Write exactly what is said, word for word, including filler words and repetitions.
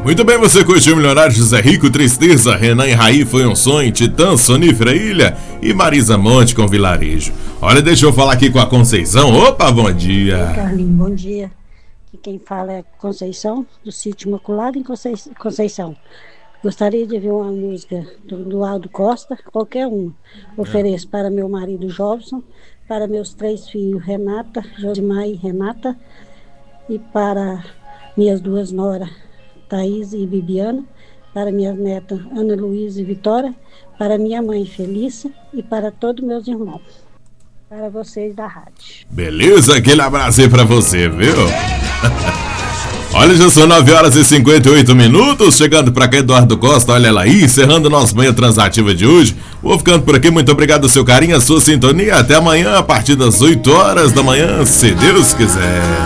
Muito bem, você curtiu Milionário, José Rico, Tristeza, Renan e Raí, Foi um Sonho, Titã, Sonífera Ilha e Marisa Monte com Vilarejo. Olha, deixa eu falar aqui com a Conceição. Opa, bom dia. Carlinhos, bom dia. Aqui quem fala é Conceição, do sítio Imaculado em Conceição. Gostaria de ver uma música do, do Aldo Costa, qualquer uma. Ofereço é. para meu marido Jobson, para meus três filhos, Renata, Josimar e Renata, e para minhas duas noras, Thaís e Bibiana, para minhas netas, Ana Luísa e Vitória, para minha mãe, Felícia, e para todos meus irmãos. Para vocês da rádio. Beleza, aquele abraço aí pra você, viu? Olha, já são nove horas e cinquenta e oito minutos, chegando pra cá Eduardo Costa, olha ela aí, encerrando nosso Manhã Transativa de hoje. Vou ficando por aqui, muito obrigado ao seu carinho, a sua sintonia. Até amanhã, a partir das oito horas da manhã, se Deus quiser.